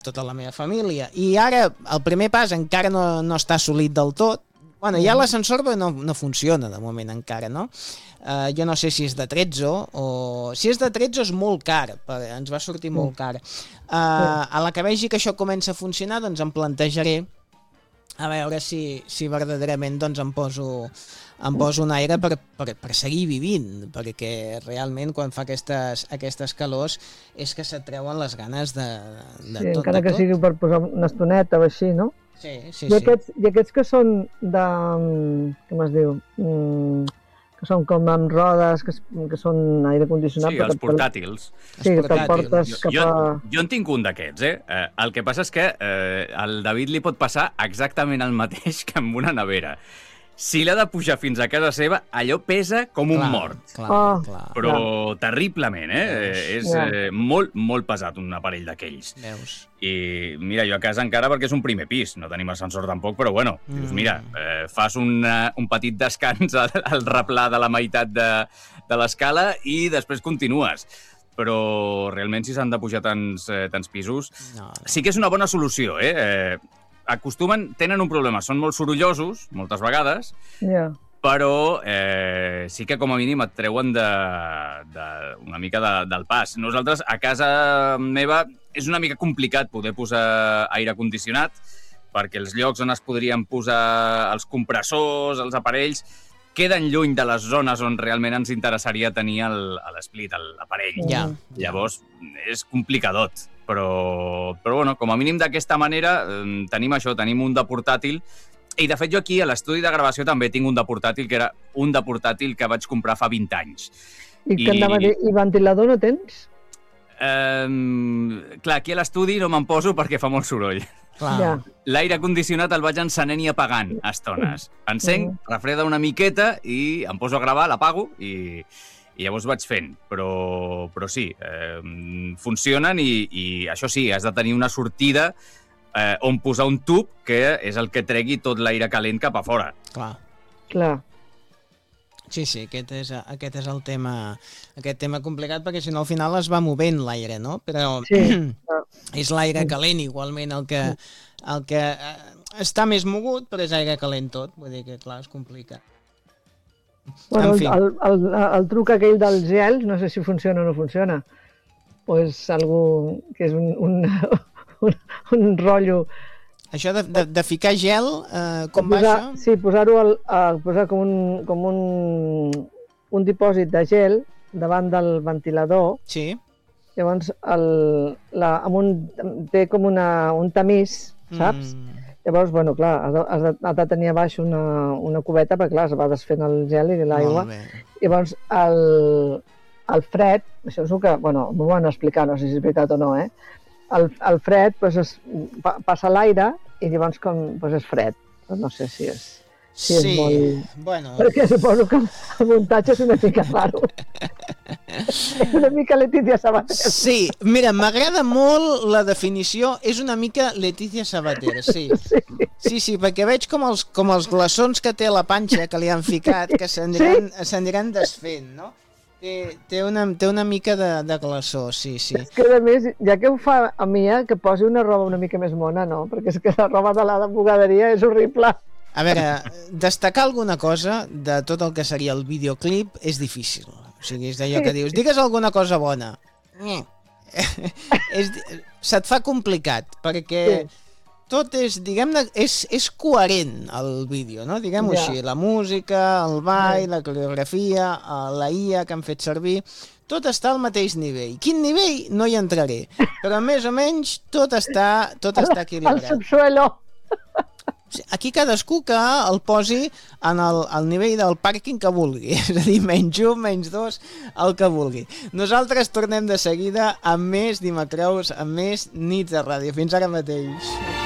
tota la meva família. I ara el primer pas encara no està assolit del tot. Bueno, hi ha l'ascensor, però no funciona de moment encara, no? Jo no sé si és de 13 o... Si és de 13 és molt car, ens va sortir molt car. A la que vegi que això comença a funcionar, doncs em plantejaré a veure si verdaderament doncs, em poso un aire per seguir vivint, perquè realment quan fa aquestes calors és que se't treuen les ganes de tot. Encara que sigui per posar una estoneta o així, no? Sí. I aquests que són de... com es diu? Que són com amb rodes, que són aire condicionat. Sí, els portàtils. Sí, que te'l portes cap a... Jo en tinc un d'aquests, El que passa és que al David li pot passar exactament el mateix que amb una nevera. Si l'ha de pujar fins a casa seva, allò pesa com un mort. Clar. Però terriblement, És molt, molt pesat un aparell d'aquells. Veus. I mira, jo a casa encara, perquè és un primer pis, no tenim ascensor tampoc, però bueno, dius, mira, fas un petit descans al replà de la meitat de l'escala i després continues. Però realment si s'han de pujar tants pisos, sí que és una bona solució, tenen un problema, són molt sorollosos, moltes vegades, però sí que com a mínim et treuen una mica del pas. Nosaltres, a casa meva, és una mica complicat poder posar aire condicionat, perquè els llocs on es podrien posar els compressors, els aparells, queden lluny de les zones on realment ens interessaria tenir l'esplit, l'aparell. Llavors, és complicadot. Però bueno, com a mínim d'aquesta manera tenim un de portàtil i de fet jo aquí a l'estudi de gravació també tinc un de portàtil que era un de portàtil que vaig comprar fa 20 anys. I ventilador no tens? Clar, aquí a l'estudi no me'n poso perquè fa molt soroll. L'aire condicionat el vaig encenent i apagant a estones. Encenc, refreda una miqueta i em poso a gravar, l'apago i llavors vaig fent, però sí, funcionen i això sí, has de tenir una sortida on posar un tub que és el que tregui tot l'aire calent cap a fora. Clar. Sí, aquest és el tema complicat, perquè si no al final es va movent l'aire, no? Però és l'aire calent igualment el que està més mogut, però és aire calent tot, vull dir que clar, es complica. Bueno, el truc aquell dels gels, no sé si funciona o no funciona, o és algú que és un rotllo. Això de ficar gel, com va això? Sí, posar com un dipòsit de gel davant del ventilador. Sí. Llavors, té com un tamís, saps? Llavors, bueno, clar, has de tenir a baix una cubeta, perquè clar, es va desfent el gel i l'aigua. Llavors, el fred, això és el que, bueno, m'ho van explicar, no sé si és veritat o no, el fred passa l'aire i llavors és fred. No sé si és molt... Bueno... Perquè suposo que el muntatge és una mica raro. És una mica Letícia Sabater. Sí, mira, m'agrada molt la definició, és una mica Letícia Sabater, sí. Sí, perquè veig com els glaçons que té a la panxa que li han ficat, que s'aniran desfent, no? Té una mica de glaçó, sí. És que a més, ja que ho fa a mi, que posi una roba una mica més mona, no? Perquè és que la roba de la bugaderia és horrible. A veure, destacar alguna cosa de tot el que seria el videoclip és difícil. O sigui, és d'allò que dius, digues alguna cosa bona. Se't fa complicat, perquè tot és, diguem-ne, és coherent el vídeo, no? Diguem-ho així, la música, el ball, la coreografia, la IA que han fet servir, tot està al mateix nivell. Quin nivell? No hi entraré, però més o menys tot està equilibrat. El subsuelo. Aquí cadascú que el posi en el nivell del pàrquing que vulgui, és a dir, -1, -2, el que vulgui. Nosaltres tornem de seguida amb més Dimecreus, amb més nits de ràdio. Fins ara mateix.